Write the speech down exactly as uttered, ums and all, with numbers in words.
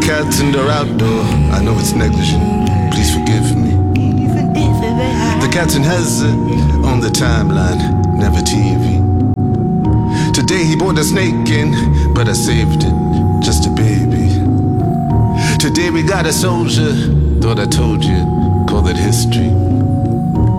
cats indoor outdoor, I know it's negligent, please forgive me. The captain has it on the timeline, never T V. Today he brought a snake in, but I saved it, just a baby. Today we got a soldier, thought I told you, call it history.